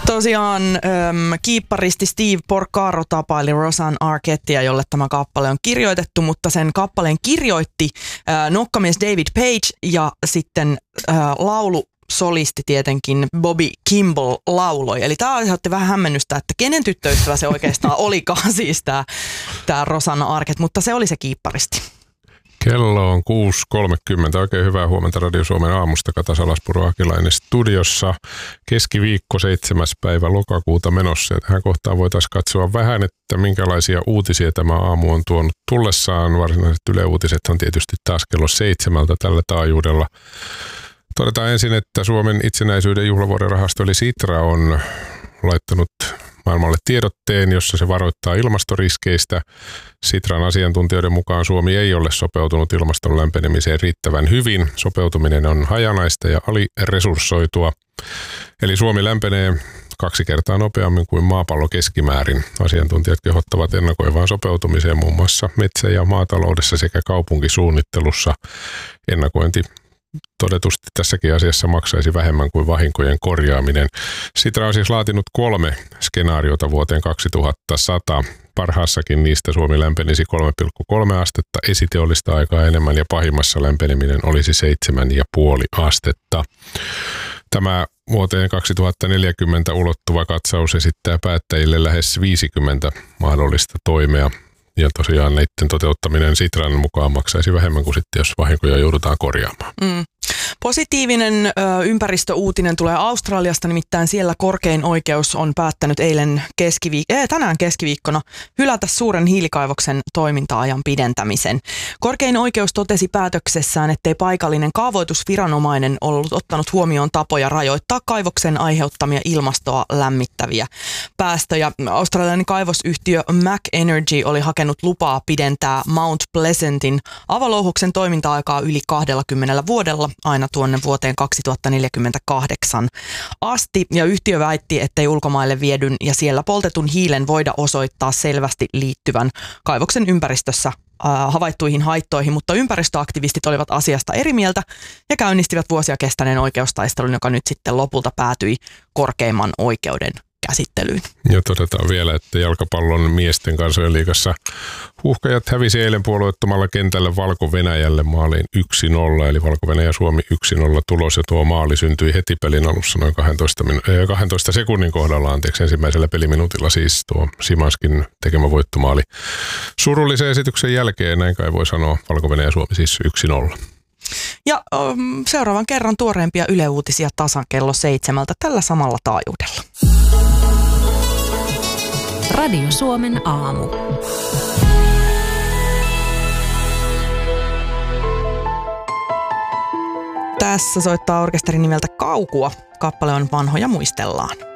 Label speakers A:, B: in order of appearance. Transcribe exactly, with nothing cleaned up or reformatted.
A: Tosiaan äm, kiipparisti Steve Porcaro tapaili Rosanne Arquettea, jolle tämä kappale on kirjoitettu, mutta sen kappaleen kirjoitti äh, nokkamies David Page ja sitten äh, laulu solisti tietenkin Bobby Kimball lauloi. Eli tämä aiheutti vähän hämmennystä, että kenen tyttöystävä se oikeastaan olikaan siis tämä, tämä Rosanne Arquette, mutta se oli se kiipparisti.
B: Kello on kuusi kolmekymmentä. Oikein hyvää huomenta Radio Suomen aamusta. Kata Salaspuro-Akilainen studiossa. Keskiviikko seitsemäs päivä lokakuuta menossa. Ja tähän kohtaan voitaisiin katsoa vähän, että minkälaisia uutisia tämä aamu on tuonut tullessaan. Varsinaiset Yle Uutisethan tietysti taas kello seitsemältä tällä taajuudella. Todetaan ensin, että Suomen itsenäisyyden juhlavuoden rahasto eli Sitra on laittanut maailmalle tiedotteen, jossa se varoittaa ilmastoriskeistä. Sitran asiantuntijoiden mukaan Suomi ei ole sopeutunut ilmaston lämpenemiseen riittävän hyvin. Sopeutuminen on hajanaista ja aliresurssoitua. Eli Suomi lämpenee kaksi kertaa nopeammin kuin maapallo keskimäärin. Asiantuntijat kehottavat ennakoivaan sopeutumiseen muun muassa metsä- ja maataloudessa sekä kaupunkisuunnittelussa. Ennakointi todetusti tässäkin asiassa maksaisi vähemmän kuin vahinkojen korjaaminen. Sitra on siis laatinut kolme skenaariota vuoteen kaksituhattasata. Parhaassakin niistä Suomi lämpenisi kolme pilkku kolme astetta esiteollista aikaa enemmän ja pahimmassa lämpeneminen olisi seitsemän pilkku viisi astetta. Tämä vuoteen kaksituhattaneljäkymmentä ulottuva katsaus esittää päättäjille lähes viisikymmentä mahdollista toimea. Ja tosiaan näiden toteuttaminen Sitran mukaan maksaisi vähemmän kuin sitten, jos vahinkoja joudutaan korjaamaan. Mm.
A: Positiivinen ö, ympäristöuutinen tulee Australiasta, nimittäin siellä korkein oikeus on päättänyt eilen keskiviik- äh, tänään keskiviikkona hylätä suuren hiilikaivoksen toiminta-ajan pidentämisen. Korkein oikeus totesi päätöksessään, ettei paikallinen kaavoitusviranomainen ollut ottanut huomioon tapoja rajoittaa kaivoksen aiheuttamia ilmastoa lämmittäviä päästöjä. Australialainen kaivosyhtiö Mac Energy oli hakenut lupaa pidentää Mount Pleasantin avolouhoksen toiminta-aikaa yli kaksikymmentä vuodella aina tuonne vuoteen kaksituhattaneljäkymmentäkahdeksan asti. Ja yhtiö väitti, ettei ulkomaille viedyn ja siellä poltetun hiilen voida osoittaa selvästi liittyvän kaivoksen ympäristössä äh, havaittuihin haittoihin, mutta ympäristöaktivistit olivat asiasta eri mieltä ja käynnistivät vuosia kestäneen oikeustaistelun, joka nyt sitten lopulta päätyi korkeimman oikeuden käsittelyyn.
B: Ja todetaan vielä, että jalkapallon miesten kansojen liigassa Huuhkajat hävisi eilen puolueettomalla kentällä Valko-Venäjälle maaliin yksi nolla, eli Valko-Venäjä Suomi yksi nolla tulos, ja tuo maali syntyi heti pelin alussa noin kaksitoista, minu- kaksitoista sekunnin kohdalla, anteeksi, ensimmäisellä peliminuutilla siis tuo Simanskin tekemä voittomaali. Surullisen esityksen jälkeen, näin kai voi sanoa, Valko-Venäjä Suomi siis yksi nolla.
A: Ja um, seuraavan kerran tuoreempia Yle Uutisia tasan kello seitsemältä tällä samalla taajuudella.
C: Radio Suomen aamu.
A: Tässä soittaa orkesteri nimeltä Kaukua. Kappale on Vanhoja muistellaan.